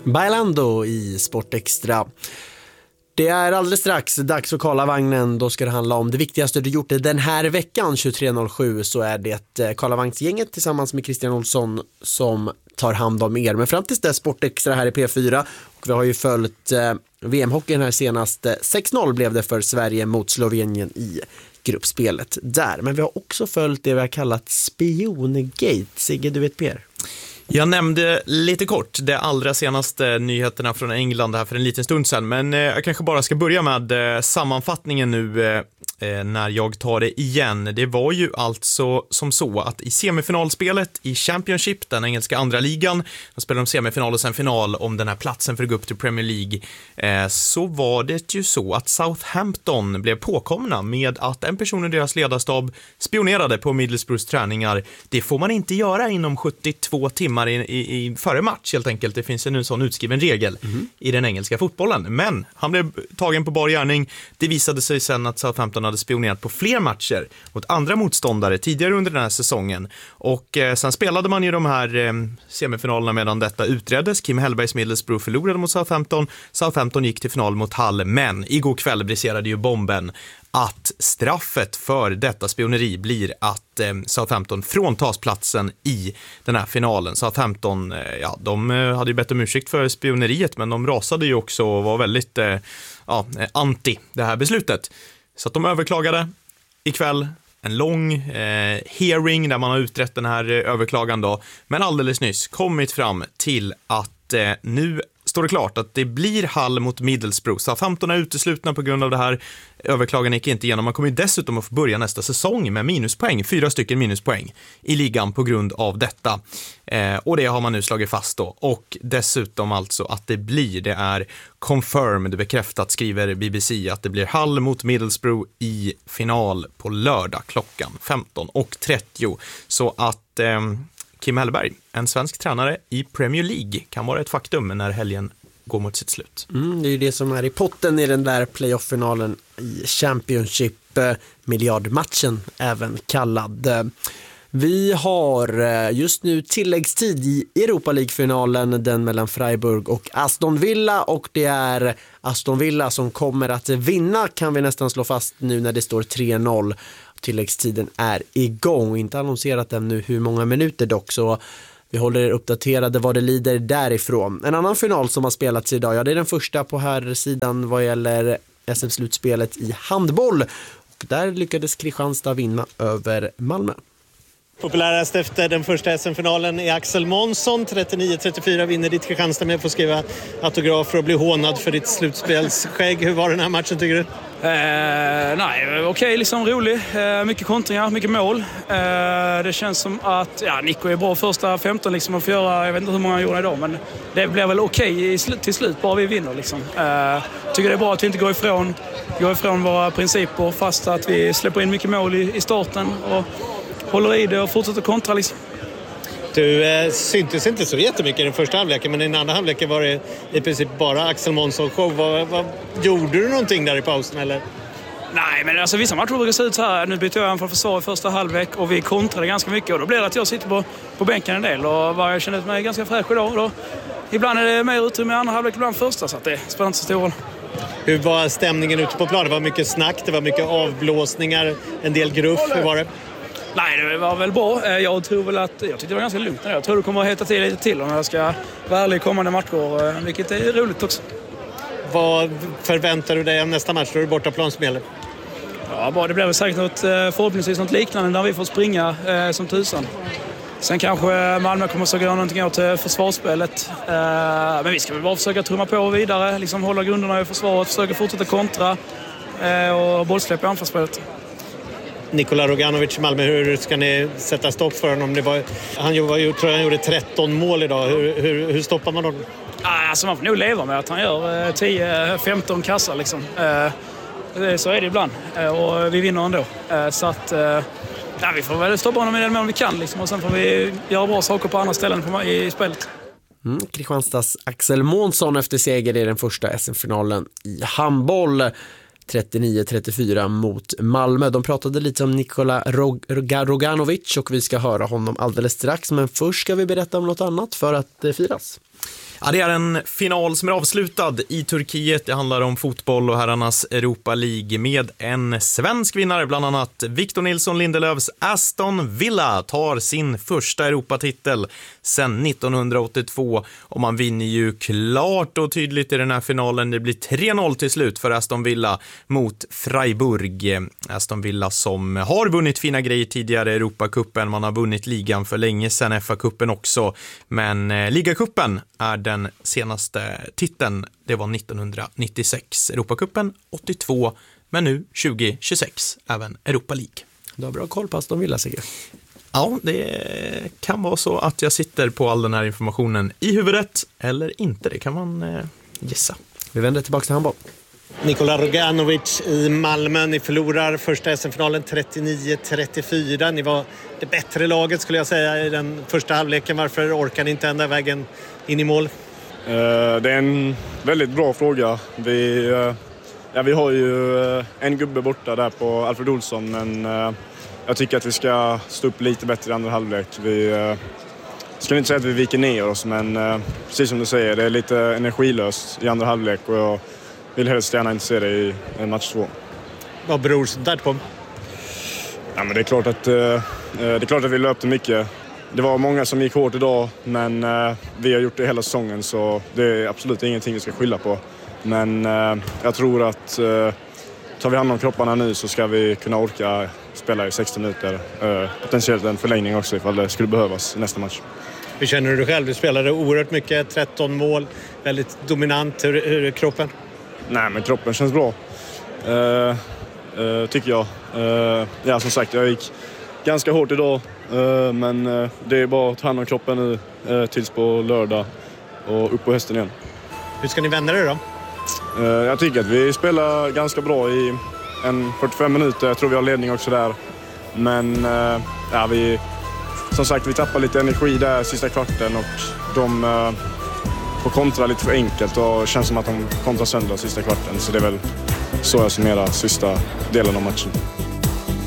Bailando i Sportextra. Det är alldeles strax dags för Karlavagnen. Då ska det handla om det viktigaste du gjort den här veckan. 23.07 så är det Karlavagnsgänget tillsammans med Christian Olsson som tar hand om er. Men fram tills det Sportextra här i P4. Och vi har ju följt VM-hockeyn här senast. 6-0 blev det för Sverige mot Slovenien i gruppspelet där. Men vi har också följt det vi har kallat Spiongate. Sigge, du vet Per? Jag nämnde lite kort det allra senaste nyheterna från England här för en liten stund sedan. Men jag kanske bara ska börja med sammanfattningen nu när jag tar det igen. Det var ju alltså som så att i semifinalspelet i Championship, den engelska andra ligan, de spelade de semifinal och sen final om den här platsen för att gå upp till Premier League, så var det ju så att Southampton blev påkomna med att en person i deras ledarstab spionerade på Middlesbroughs träningar. Det får man inte göra inom 72 timmar i före match helt enkelt. Det finns en sån utskriven regel i den engelska fotbollen. Men han blev tagen på bar gärning. Det visade sig sen att Southampton hade spionerat på fler matcher mot andra motståndare tidigare under den här säsongen. Och sen spelade man ju de här semifinalerna medan detta utreddes. Kim Hellbergs Middlesbrough förlorade mot Southampton. Southampton gick till final mot Hull, men igår kväll briserade ju bomben att straffet för detta spioneri blir att Southampton fråntas platsen i den här finalen. Southampton, de hade ju bett om ursäkt för spioneriet, men de rasade ju också och var väldigt anti det här beslutet. Så att de överklagade ikväll en lång hearing där man har utrett den här överklagan då, men alldeles nyss kommit fram till att nu står det klart att det blir Hull mot Middlesbrough. Southampton är uteslutna på grund av det här. Överklagan gick inte igenom. Man kommer ju dessutom att få börja nästa säsong med minuspoäng. 4 stycken minuspoäng i ligan på grund av detta. Och det har man nu slagit fast då. Och dessutom alltså att det är confirmed, bekräftat, skriver BBC, att det blir Hull mot Middlesbrough i final på lördag klockan 15:30. Så att Kim Hellberg, en svensk tränare i Premier League, kan vara ett faktum när helgen går mot sitt slut. Det är ju det som är i potten i den där playoff-finalen i Championship, miljardmatchen även kallad. Vi har just nu tilläggstid i Europa League-finalen, den mellan Freiburg och Aston Villa, och det är Aston Villa som kommer att vinna, kan vi nästan slå fast nu när det står 3-0. Tilläggstiden är igång, inte annonserat ännu hur många minuter dock, så vi håller er uppdaterade vad det lider därifrån. En annan final som har spelats idag, det är den första på här sidan vad gäller SM-slutspelet i handboll, och där lyckades Kristianstad vinna över Malmö. Populärast efter den första SM-finalen är Axel Månsson. 39-34 vinner ditt Kristianstad med att få skriva autografer och bli hånad för ditt slutspelsskägg. Hur var den här matchen tycker du? Okej, liksom rolig. Mycket kontringar, mycket mål. Det känns som att Nico är bra första 15 liksom, att få göra, jag vet inte hur många han gjorde idag, men det blir väl okej till slut, bara vi vinner liksom. Tycker det är bra att vi inte går ifrån våra principer, fast att vi släpper in mycket mål i starten och håller i det och fortsätter kontra liksom. Du syntes inte så jättemycket i den första halvleken, men i den andra halvleken var det i princip bara Axel Månsson show. Gjorde du någonting där i pausen eller? Nej, men alltså vissa matcher brukar se ut så här. Nu bytte jag anfall försvar i första halvlek och vi kontrade ganska mycket, och då blev det att jag sitter på bänken en del och jag kände mig ganska fräsch idag. Då. Ibland är det mer utrymme i andra halvlek, ibland första, så att det spelar inte så stor roll. Hur var stämningen ute på plan? Det var mycket snack, det var mycket avblåsningar, en del gruff. Hur var det? Nej, det var väl bra. Jag tyckte det var ganska lugnt. Jag tror det kommer att heta till lite till om jag ska vara ärlig i kommande matcher, vilket är roligt också. Vad förväntar du dig av nästa match? Då är du borta planspelet. Ja, det blir väl säkert förhoppningsvis något liknande där vi får springa som tusan. Sen kanske Malmö kommer att göra någonting åt försvarsspelet. Men vi ska väl bara försöka trumma på vidare, liksom hålla grunderna i försvaret, försöka fortsätta kontra och bollsläpp i anfallsspelet. Nikola Roganovic i Malmö, hur ska ni sätta stopp för honom? Han gjorde 13 mål idag. Hur stoppar man honom? Alltså man får nog leva med att han gör 10-15 kassar liksom. Så är det ibland. Och vi vinner ändå. Så att vi får väl stoppa honom i den mån vi kan liksom. Och sen får vi göra bra saker på andra ställen i spelet. Kristianstads Axel Månsson efter seger i den första SM-finalen i handboll. 39-34 mot Malmö. De pratade lite om Nikola Roganovic och vi ska höra honom alldeles strax, men först ska vi berätta om något annat för att firas. Ja, det är en final som är avslutad i Turkiet. Det handlar om fotboll och herrarnas Europa League med en svensk vinnare, bland annat Victor Nilsson Lindelöfs Aston Villa tar sin första Europatitel sedan 1982 och man vinner ju klart och tydligt i den här finalen. Det blir 3-0 till slut för Aston Villa mot Freiburg. Aston Villa som har vunnit fina grejer tidigare i Europacupen, man har vunnit ligan för länge sedan, FA-cupen också, men ligacupen är den senaste titeln. Det var 1996, Europacupen 82, men nu 2026 även Europa League. Du har bra koll på Aston Villa, Sigge. Ja, det kan vara så att jag sitter på all den här informationen i huvudet eller inte, det kan man gissa. Vi vänder tillbaka till handboll. Nikola Roganovic i Malmö. Ni förlorar första SM-finalen 39-34. Ni var det bättre laget skulle jag säga i den första halvleken. Varför orkar ni inte ända vägen in i mål? Det är en väldigt bra fråga. Vi har ju en gubbe borta där på Alfred Olsson, men jag tycker att vi ska stå upp lite bättre i andra halvlek. Vi ska inte säga att vi viker ner oss, men precis som du säger, det är lite energilöst i andra halvlek och jag vill helst gärna inte se det i match 2. Vad beror det på? Ja, men det är klart att vi löpte mycket. Det var många som gick hårt idag, men vi har gjort det hela säsongen så det är absolut ingenting vi ska skylla på. Men jag tror att tar vi hand om kropparna nu så ska vi kunna orka spela i 60 minuter. Potentiellt en förlängning också ifall det skulle behövas i nästa match. Hur känner du dig själv? Du spelade oerhört mycket, 13 mål, väldigt dominant. Hur är kroppen? Nej, men kroppen känns bra. Tycker jag. Ja, som sagt, jag gick ganska hårt idag. Men det är bara att ta hand om kroppen nu tills på lördag och upp på hösten igen. Hur ska ni vända det då? Jag tycker att vi spelar ganska bra i 45 minuter. Jag tror vi har ledning också där. Men ja, som sagt, vi tappar lite energi där sista kvarten och de får kontra lite för enkelt och känns som att de kontrar sönder sista kvarten. Så det är väl så jag summerar sista delen av matchen.